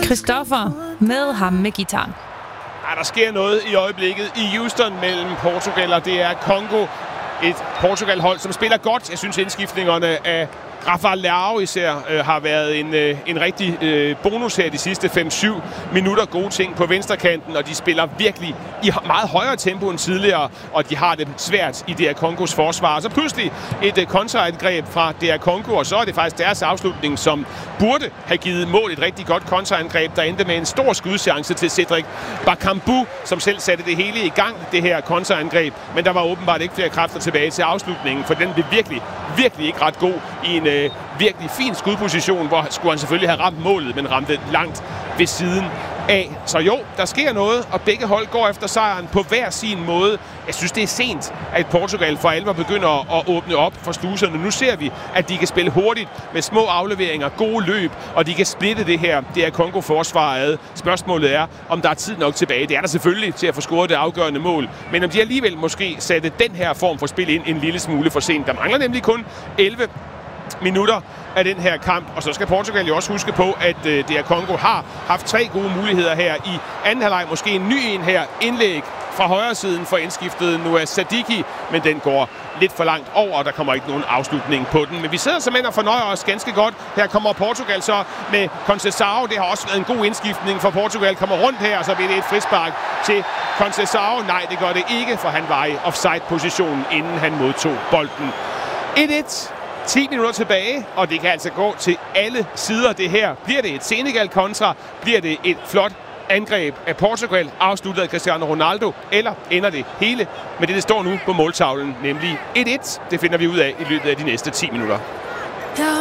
Christoffer med ham med gitaren. Der sker noget i øjeblikket i Houston mellem Portugal og DR Congo. Et Portugal-hold, som spiller godt. Jeg synes, indskiftningerne af Rafael Leao især har været en rigtig bonus her de sidste 5-7 minutter. Gode ting på venstrekanten, og de spiller virkelig i meget højere tempo end tidligere, og de har det svært i DR Kongos forsvar. Og så pludselig et kontraangreb fra DR Congo, og så er det faktisk deres afslutning, som burde have givet mål. Et rigtig godt kontraangreb, der endte med en stor skudchance til Cedric Bakambu, som selv satte det hele i gang, det her kontraangreb. Men der var åbenbart ikke flere kræfter tilbage til afslutningen, for den blev virkelig ikke ret god i en virkelig fin skudposition, hvor skulle han selvfølgelig have ramt målet, men ramte langt ved siden af. Så jo, der sker noget, og begge hold går efter sejren på hver sin måde. Jeg synes, det er sent, at Portugal for alvor begynder at åbne op for sluserne. Nu ser vi, at de kan spille hurtigt med små afleveringer, gode løb, og de kan splitte det her Kongo-forsvar ad. Spørgsmålet er, om der er tid nok tilbage. Det er der selvfølgelig til at få scoret det afgørende mål, men om de alligevel måske satte den her form for spil ind en lille smule for sent. Der mangler nemlig kun 11 minutter af den her kamp, og så skal Portugal jo også huske på, at DR Congo har haft 3 gode muligheder her i anden halvleg, måske en ny en her, indlæg fra højre siden for indskiftet Noah Sadiki, men den går lidt for langt over, og der kommer ikke nogen afslutning på den. Men vi sidder simpelthen og fornøjer os ganske godt. Her kommer Portugal så med Conceição. Det har også været en god indskiftning for Portugal. Kommer rundt her, og så bliver det et frispark til Conceição. Nej, det gør det ikke, for han var i offside-positionen, inden han modtog bolden. 1-1. 10 minutter tilbage, og det kan altså gå til alle sider det her. Bliver det et Senegal-kontra? Bliver det et flot angreb af Portugal, afsluttet af Cristiano Ronaldo, eller ender det hele med det står nu på måltavlen, nemlig 1-1? Det finder vi ud af i løbet af de næste 10 minutter.